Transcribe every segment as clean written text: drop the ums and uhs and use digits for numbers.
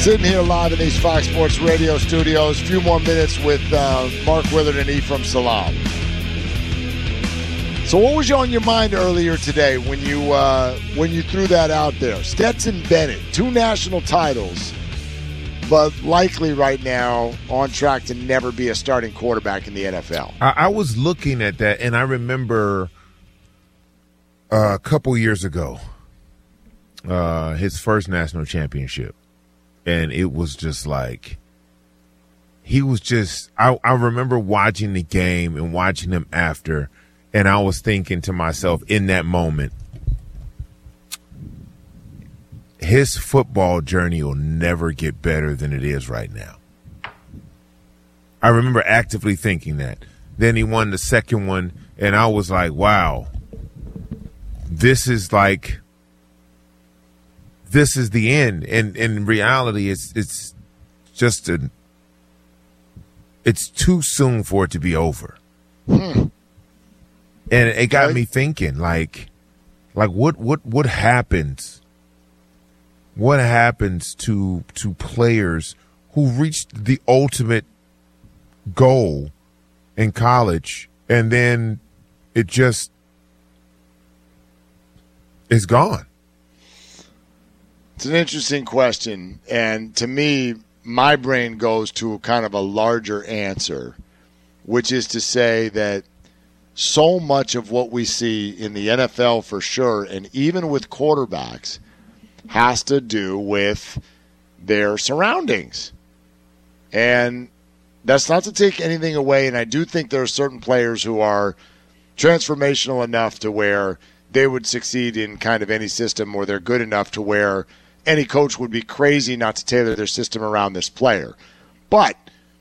Sitting here live in these Fox Sports Radio studios. A few more minutes with Mark Willard and Ephraim Salaam. So what was on your mind earlier today when you threw that out there? Stetson Bennett, 2 national titles, but likely right now on track to never be a starting quarterback in the NFL. I was looking at that, and I remember a couple years ago, his first national championship. And it was just like, he was just, I remember watching the game and watching him after, and I was thinking to myself in that moment, his football journey will never get better than it is right now. I remember actively thinking that. Then he won the second one, and I was like, wow, this is the end. And in reality, it's too soon for it to be over. And it got me thinking, like what happens? What happens to players who reached the ultimate goal in college and then it just is gone? It's an interesting question, and to me, my brain goes to kind of a larger answer, which is to say that so much of what we see in the NFL for sure, and even with quarterbacks, has to do with their surroundings. And that's not to take anything away, and I do think there are certain players who are transformational enough to where they would succeed in kind of any system, or they're good enough to where any coach would be crazy not to tailor their system around this player. But,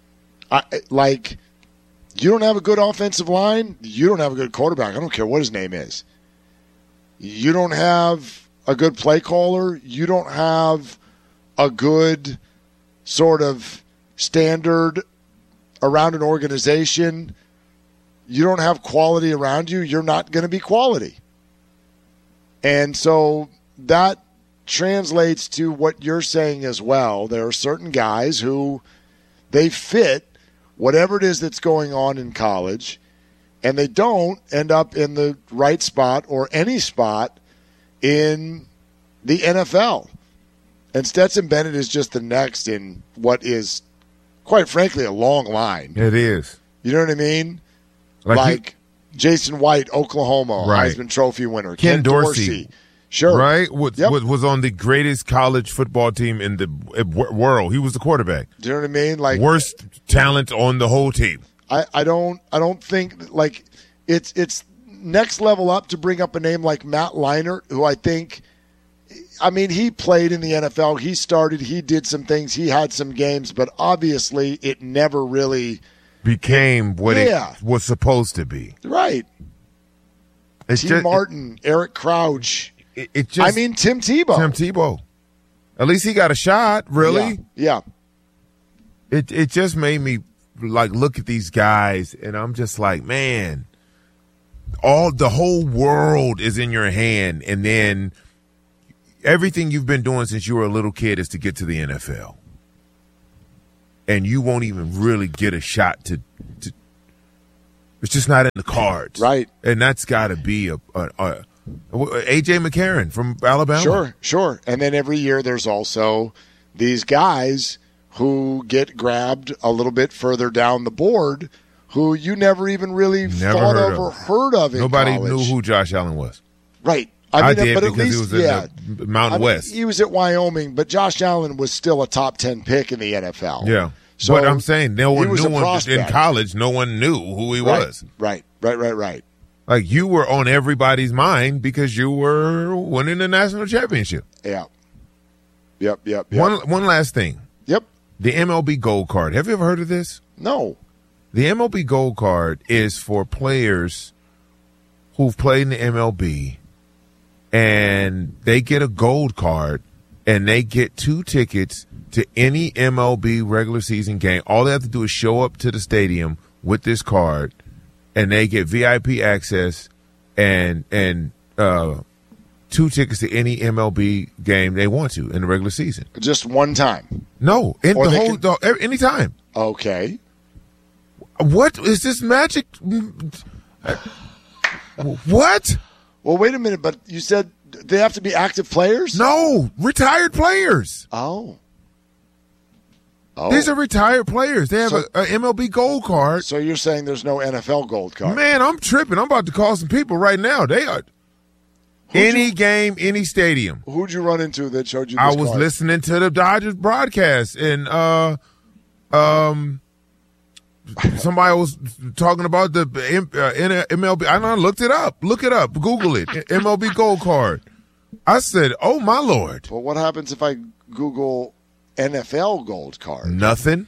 you don't have a good offensive line, you don't have a good quarterback. I don't care what his name is. You don't have a good play caller. You don't have a good sort of standard around an organization. You don't have quality around you. You're not going to be quality. And so that translates to what you're saying as well. There are certain guys who they fit whatever it is that's going on in college, and they don't end up in the right spot or any spot in the NFL. And Stetson Bennett is just the next in what is, quite frankly, a long line. It is. You know what I mean? Like Jason White, Oklahoma, right. Heisman Trophy winner. Ken Dorsey. Sure. Right? Was on the greatest college football team in the world. He was the quarterback. Do you know what I mean? Like, worst talent on the whole team. I don't think it's next level up to bring up a name like Matt Leinart, who he played in the NFL. He started, he did some things, he had some games, but obviously it never really became what it was supposed to be. Right. Martin, Eric Crouch. Tim Tebow. Tim Tebow. At least he got a shot, really. Yeah. It just made me look at these guys, and I'm just like, man, the whole world is in your hand, and then everything you've been doing since you were a little kid is to get to the NFL. And you won't even really get a shot to it's just not in the cards. Right. And that's got to be a A.J. McCarron from Alabama. Sure. And then every year there's also these guys who get grabbed a little bit further down the board who you never even really thought of or heard of in Nobody college. knew who Josh Allen was. Right. I did because he was in the Mountain West. He was at Wyoming, but Josh Allen was still a top 10 pick in the NFL. Yeah. So but I'm saying no one knew in college. No one knew who he was. Right. Like, you were on everybody's mind because you were winning the national championship. Yeah. Yep. One last thing. Yep. The MLB Gold Card. Have you ever heard of this? No. The MLB Gold Card is for players who've played in the MLB, and they get a gold card, and they get 2 tickets to any MLB regular season game. All they have to do is show up to the stadium with this card, and they get VIP access and 2 tickets to any MLB game they want to in the regular season. Just one time. No, anytime. Okay. What is this magic? What? Well, wait a minute, but you said they have to be active players? No, retired players. Oh. These are retired players. They have a MLB Gold card. So you're saying there's no NFL Gold card? Man, I'm tripping. I'm about to call some people right now. They are game, any stadium. Who'd you run into that showed you this I was card? listening to the Dodgers broadcast, and somebody was talking about the MLB. I looked it up. Look it up. Google it. MLB Gold card. I said, oh, my Lord. Well, what happens if I Google NFL Gold card? Nothing.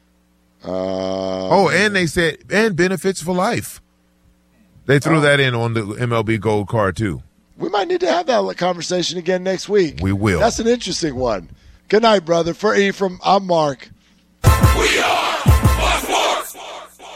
And they said, and benefits for life. They threw that in on the MLB Gold card, too. We might need to have that conversation again next week. We will. That's an interesting one. Good night, brother. For Ephraim, I'm Mark. We are Fox Sports.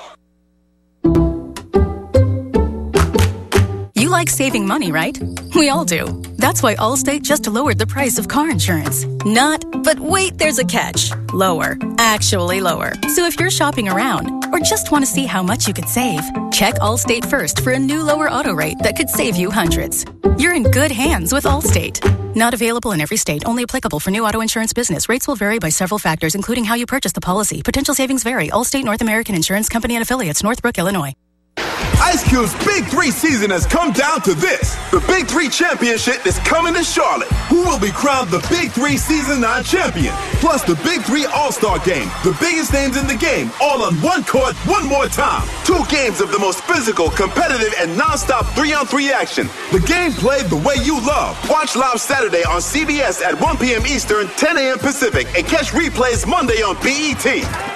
You like saving money, right? We all do. That's why Allstate just lowered the price of car insurance. But wait, there's a catch. Lower. Actually lower. So if you're shopping around or just want to see how much you could save, check Allstate first for a new lower auto rate that could save you hundreds. You're in good hands with Allstate. Not available in every state. Only applicable for new auto insurance business. Rates will vary by several factors, including how you purchase the policy. Potential savings vary. Allstate North American Insurance Company and affiliates, Northbrook, Illinois. Ice Cube's Big 3 season has come down to this. The Big 3 Championship is coming to Charlotte. Who will be crowned the Big 3 Season 9 champion? Plus the Big 3 All-Star Game. The biggest names in the game, all on one court, one more time. 2 games of the most physical, competitive, and non-stop 3-on-3 action. The game played the way you love. Watch live Saturday on CBS at 1 p.m. Eastern, 10 a.m. Pacific, and catch replays Monday on BET.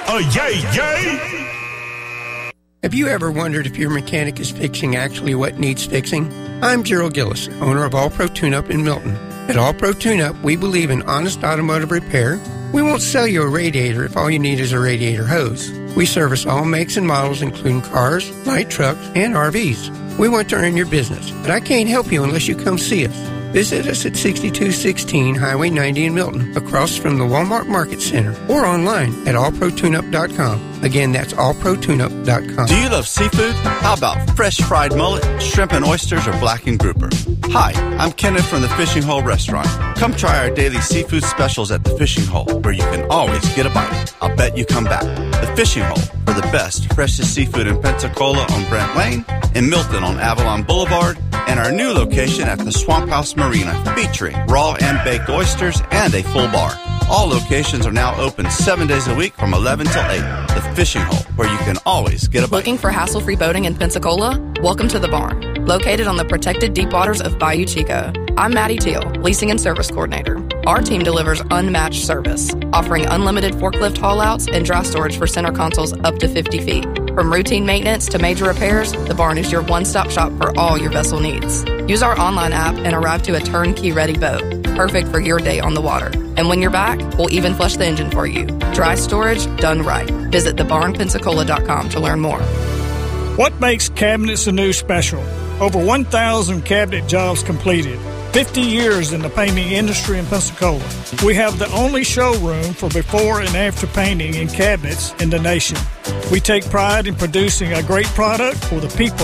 Yay! Have you ever wondered if your mechanic is fixing actually what needs fixing? I'm Gerald Gillis, owner of All Pro Tune-Up in Milton. At All Pro Tune-Up, we believe in honest automotive repair. We won't sell you a radiator if all you need is a radiator hose. We service all makes and models, including cars, light trucks, and RVs. We want to earn your business, but I can't help you unless you come see us. Visit us at 6216 Highway 90 in Milton, across from the Walmart Market Center, or online at allprotuneup.com. Again, that's allprotuneup.com. Do you love seafood? How about fresh fried mullet, shrimp and oysters, or blackened grouper? Hi, I'm Kenneth from the Fishing Hole Restaurant. Come try our daily seafood specials at the Fishing Hole, where you can always get a bite. I'll bet you come back. The Fishing Hole, for the best, freshest seafood in Pensacola on Brent Lane, in Milton on Avalon Boulevard, and our new location at the Swamp House Marina, featuring raw and baked oysters and a full bar. All locations are now open 7 days a week from 11 till 8. The Fishing Hole, where you can always get a bite. Looking for hassle-free boating in Pensacola? Welcome to the Barn, located on the protected deep waters of Bayou Chico. I'm Maddie Teal, Leasing and Service Coordinator. Our team delivers unmatched service, offering unlimited forklift haul-outs and dry storage for center consoles up to 50 feet. From routine maintenance to major repairs, the Barn is your one-stop shop for all your vessel needs. Use our online app and arrive to a turnkey-ready boat, perfect for your day on the water. And when you're back, we'll even flush the engine for you. Dry storage done right. Visit thebarnpensacola.com to learn more. What makes Cabinets Anew special? Over 1,000 cabinet jobs completed. 50 years in the painting industry in Pensacola. We have the only showroom for before and after painting in cabinets in the nation. We take pride in producing a great product for the people